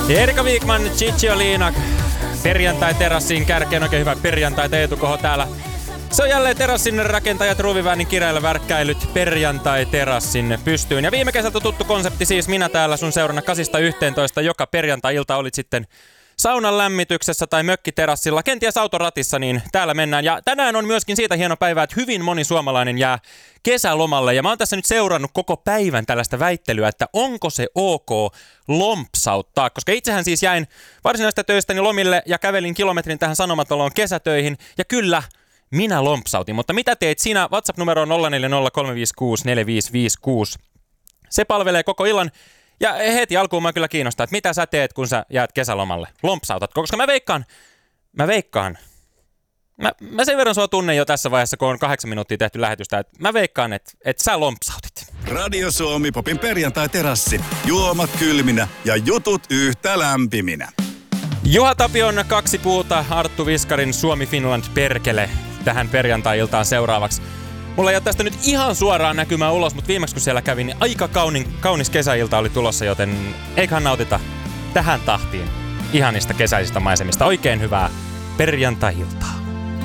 Erika Wigman, Cicciolina, perjantai-terassin kärkeen. Oikein hyvää perjantaita, Eetu Koho täällä. Se on jälleen terassin rakentajat Ruuviväänin kireillä värkkäilyt perjantai-terassin pystyyn. Ja viime kesältä tuttu konsepti siis, minä täällä sun seurana 8-11 joka perjantai-ilta olit sitten saunan lämmityksessä tai mökkiterassilla, kenties autoratissa, niin täällä mennään. Ja tänään on myöskin siitä hieno päivä, että hyvin moni suomalainen jää kesälomalle. Ja mä oon tässä nyt seurannut koko päivän tällaista väittelyä, että onko se ok lompsauttaa. Koska itsehän siis jäin varsinaista töistäni lomille ja kävelin kilometrin tähän Sanomataloon kesätöihin. Ja kyllä, minä lompsautin. Mutta mitä teet sinä? WhatsApp-numero on 0403564556. Se palvelee koko illan. Ja heti alkuun mä kyllä kiinnostaa, että mitä sä teet, kun sä jäät kesälomalle? Lompsautatko? Koska mä veikkaan. Mä sen verran sua tunnen jo tässä vaiheessa, kun on 8 minuuttia tehty lähetystä, että mä veikkaan, että sä lompsautit. Radio Suomi Popin perjantai-terassi. Juomat kylminä ja jutut yhtä lämpiminä. Juha Tapion 2 puuta, Arttu Viskarin Suomi-Finland perkele tähän perjantai-iltaan seuraavaksi. Mulla ei ole tästä nyt ihan suoraan näkymää ulos, mutta viimeksi kun siellä kävin, niin aika kaunis kesäilta oli tulossa, joten eiköhän nautita tähän tahtiin ihanista kesäisistä maisemista. Oikein hyvää perjantai-iltaa.